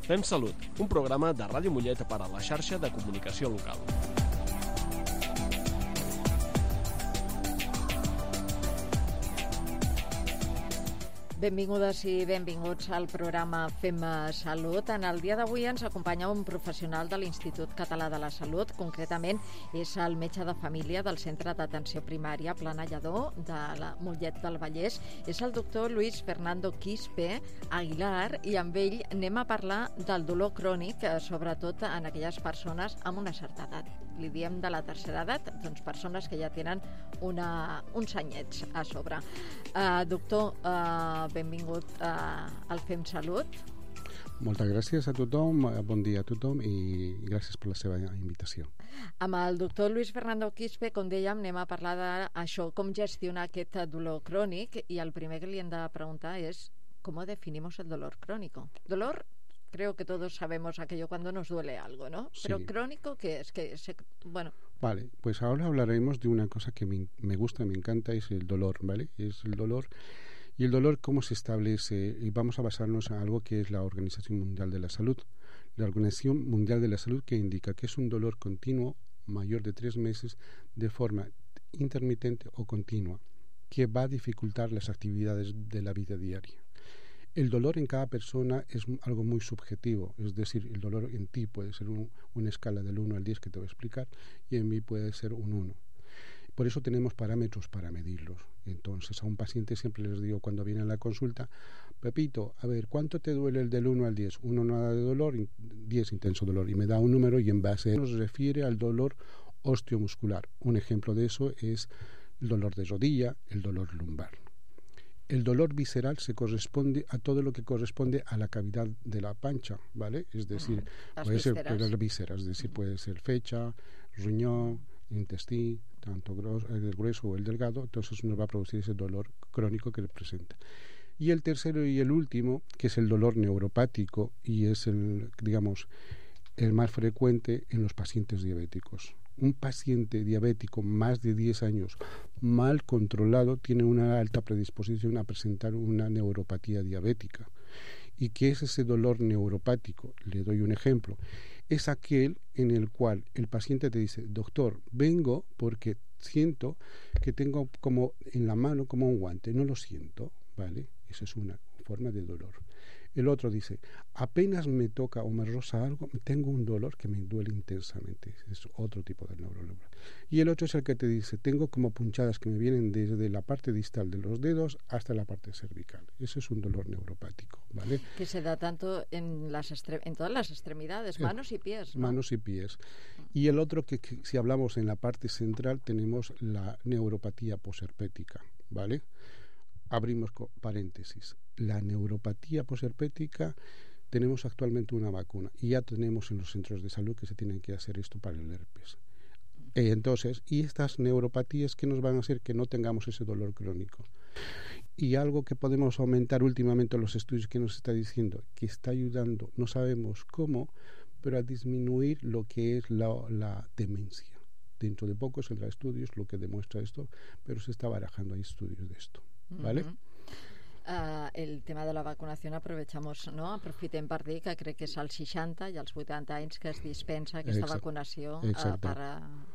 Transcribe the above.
Fem Salut, un programa de Ràdio Mollet per a la xarxa de comunicació local. Benvingudes i benvinguts al programa Fem Salut. En el dia d'avui ens acompanya un professional de l'Institut Català de la Salut, concretament és el metge de família del Centre d'Atenció Primària Plana Lledó de la Mollet del Vallès. És el doctor Luis Fernando Quispe Aguilar i amb ell anem a parlar del dolor crònic, sobretot en aquelles persones amb una certa edat. Li diem de la tercera edat, doncs persones que ja tenen uns anyets a sobre. Doctor, benvingut al Fem Salut. Moltes gràcies a tothom, bon dia a tothom i gràcies per la seva invitació. Amb el doctor Luis Fernando Quispe, com dèiem, anem a parlar d'això, com gestionar aquest dolor crònic, i el primer que li hem de preguntar és ¿cómo definimos el dolor crónico? Dolor, creo que todos sabemos aquello cuando nos duele algo, ¿no? Sí. Pero crónico, ¿qué es? Bueno. Vale, pues ahora hablaremos de una cosa que me gusta, me encanta, es el dolor, ¿vale? Es el dolor. Y el dolor, ¿cómo se establece? Y vamos a basarnos en algo que es la Organización Mundial de la Salud. La Organización Mundial de la Salud, que indica que es un dolor continuo mayor de 3 meses de forma intermitente o continua, que va a dificultar las actividades de la vida diaria. El dolor en cada persona es algo muy subjetivo, es decir, el dolor en ti puede ser una escala del 1 al 10 que te voy a explicar, y en mí puede ser un 1. Por eso tenemos parámetros para medirlos. Entonces, a un paciente siempre les digo cuando viene a la consulta: Pepito, a ver, ¿cuánto te duele el del 1 al 10? 1 nada de dolor, 10 intenso dolor. Y me da un número y en base a eso nos refiere al dolor osteomuscular. Un ejemplo de eso es el dolor de rodilla, el dolor lumbar. El dolor visceral se corresponde a todo lo que corresponde a la cavidad de la pancha, ¿vale? Es decir, puede ser las vísceras, es decir, puede ser fecha, riñón, intestino, tanto el grueso o el delgado. Entonces nos va a producir ese dolor crónico que representa. Y el tercero y el último, que es el dolor neuropático, y es el más frecuente en los pacientes diabéticos. Un paciente diabético más de 10 años mal controlado tiene una alta predisposición a presentar una neuropatía diabética. ¿Y qué es ese dolor neuropático? Le doy un ejemplo. Es aquel en el cual el paciente te dice: doctor, vengo porque siento que tengo como en la mano como un guante, no lo siento, ¿vale? Esa es una forma de dolor. El otro dice: apenas me toca o me roza algo, tengo un dolor que me duele intensamente. Es otro tipo de dolor. Y el otro es el que te dice: tengo como punchadas que me vienen desde la parte distal de los dedos hasta la parte cervical. Eso es un dolor neuropático, ¿vale? Que se da tanto en todas las extremidades, manos y pies, ¿no? Manos y pies. Y el otro que si hablamos en la parte central, tenemos la neuropatía posherpética, ¿vale? Abrimos paréntesis. La neuropatía posherpética, tenemos actualmente una vacuna y ya tenemos en los centros de salud que se tienen que hacer esto para el herpes. Entonces, y estas neuropatías que nos van a hacer que no tengamos ese dolor crónico. Y algo que podemos aumentar últimamente en los estudios que nos está diciendo que está ayudando, no sabemos cómo, pero a disminuir lo que es la demencia. Dentro de poco saldrá estudios lo que demuestra esto, pero se está barajando, hay estudios de esto. ¿Vale? El tema de la vacunació aprovechamos, no? Aprofitem per dir que crec que és als 60 i als 80 anys que es dispensa aquesta vacunació per